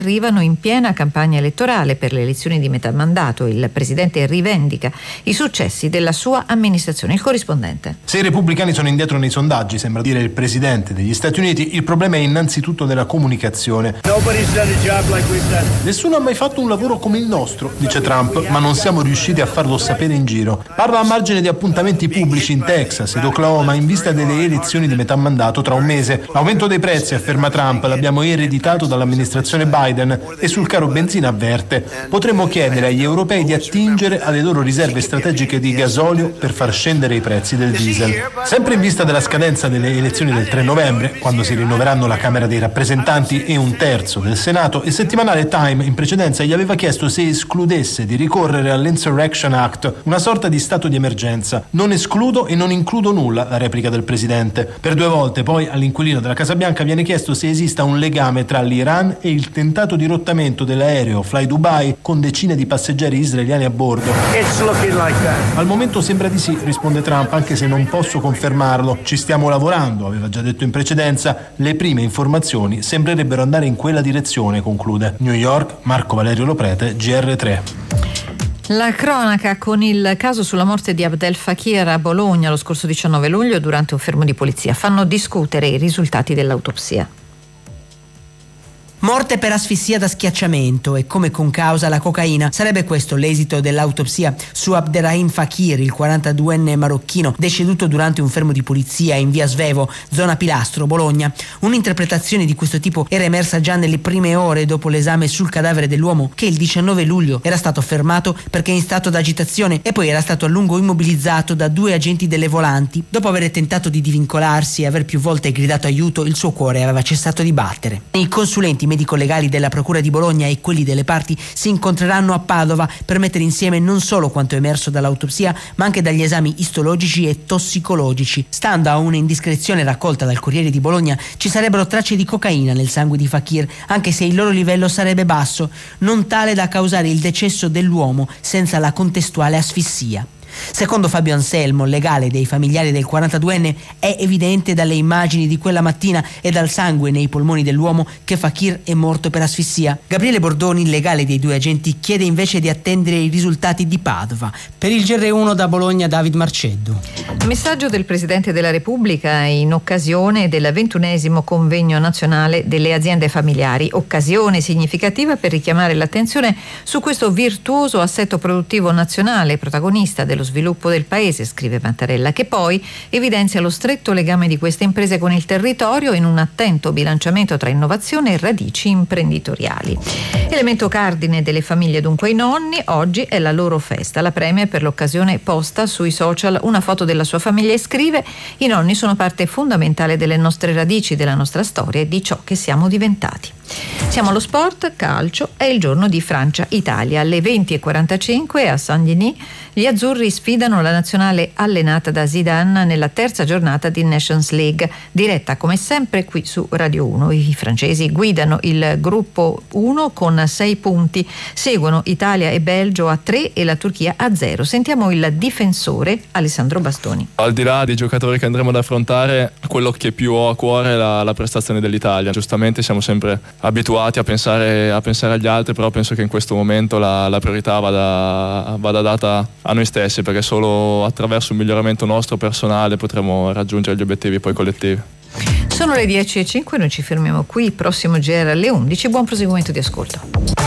arrivano in piena campagna elettorale per le elezioni di metà mandato. Il presidente rivendica i successi della sua amministrazione. Il corrispondente. Se i repubblicani sono indietro nei sondaggi, sembra dire il presidente degli Stati Uniti, il problema è innanzitutto nella comunicazione. Nessuno ha mai fatto un lavoro come il nostro, dice Trump, ma non siamo riusciti a farlo sapere in giro. Parla a margine di appuntamenti pubblici in Texas ed Oklahoma in vista delle elezioni di metà mandato tra un mese. L'aumento dei prezzi, afferma Trump, l'abbiamo ereditato dall'amministrazione Biden, e sul caro benzina avverte: potremmo chiedere agli europei di attingere alle loro riserve strategiche di gasolio per far scendere i prezzi del diesel. Sempre in vista della scadenza delle elezioni del 3 novembre, quando si rinnoveranno la Camera dei Rappresentanti e un terzo del Senato, il settimanale Time in precedenza gli aveva chiesto se escludesse di ricorrere all'Insurrection Act, una sorta di stato di emergenza. Non escludo e non includo nulla, la replica del presidente. Per 2 volte poi all'inquilino della Casa Bianca viene chiesto se esista un legame tra l'Iran e il tentato dirottamento dell'aereo Fly Dubai con decine di passeggeri israeliani a bordo. Al momento sembra di sì, risponde Trump, anche se non posso confermarlo. Ci stiamo lavorando, aveva già detto in precedenza. Le prime informazioni sembrerebbero andare in quella direzione, conclude. New York, Marco Valerio Loprete, GR3. La cronaca con il caso sulla morte di Abdel Fakir a Bologna lo scorso 19 luglio durante un fermo di polizia fanno discutere i risultati dell'autopsia. Morte per asfissia da schiacciamento e come concausa la cocaina. Sarebbe questo l'esito dell'autopsia su Abderrahim Fakir, il 42enne marocchino deceduto durante un fermo di polizia in via Svevo, zona Pilastro, Bologna. Un'interpretazione di questo tipo era emersa già nelle prime ore dopo l'esame sul cadavere dell'uomo, che il 19 luglio era stato fermato perché in stato d'agitazione e poi era stato a lungo immobilizzato da 2 agenti delle volanti. Dopo aver tentato di divincolarsi e aver più volte gridato aiuto, il suo cuore aveva cessato di battere. I consulenti medico-legali della Procura di Bologna e quelli delle parti si incontreranno a Padova per mettere insieme non solo quanto emerso dall'autopsia, ma anche dagli esami istologici e tossicologici. Stando a una indiscrezione raccolta dal Corriere di Bologna, ci sarebbero tracce di cocaina nel sangue di Fakir, anche se il loro livello sarebbe basso, non tale da causare il decesso dell'uomo senza la contestuale asfissia. Secondo Fabio Anselmo, legale dei familiari del 42enne, è evidente dalle immagini di quella mattina e dal sangue nei polmoni dell'uomo che Fakir è morto per asfissia. Gabriele Bordoni, legale dei 2 agenti, chiede invece di attendere i risultati di Padova. Per il GR1 da Bologna, David Marceddu. Messaggio del Presidente della Repubblica in occasione del 21° convegno nazionale delle aziende familiari, occasione significativa per richiamare l'attenzione su questo virtuoso assetto produttivo nazionale, protagonista dello sviluppo del paese, scrive Mattarella, che poi evidenzia lo stretto legame di queste imprese con il territorio in un attento bilanciamento tra innovazione e radici imprenditoriali. Elemento cardine delle famiglie dunque i nonni, oggi è la loro festa. La Premier per l'occasione posta sui social una foto della sua famiglia e scrive: i nonni sono parte fondamentale delle nostre radici, della nostra storia e di ciò che siamo diventati. Siamo allo sport, calcio, è il giorno di Francia-Italia. Alle 20:45 a Saint-Denis gli azzurri sfidano la nazionale allenata da Zidane nella terza giornata di Nations League, diretta come sempre qui su Radio 1. I francesi guidano il gruppo 1 con 6 punti, seguono Italia e Belgio a 3 e la Turchia a 0. Sentiamo il difensore Alessandro Bastoni. Al di là dei giocatori che andremo ad affrontare, quello che più ho a cuore è la prestazione dell'Italia. Giustamente siamo sempre abituati a pensare agli altri, però penso che in questo momento la priorità vada data a noi stessi, perché solo attraverso un miglioramento nostro personale potremo raggiungere gli obiettivi poi collettivi. Sono le 10:05, noi ci fermiamo qui, prossimo GR alle 11, buon proseguimento di ascolto.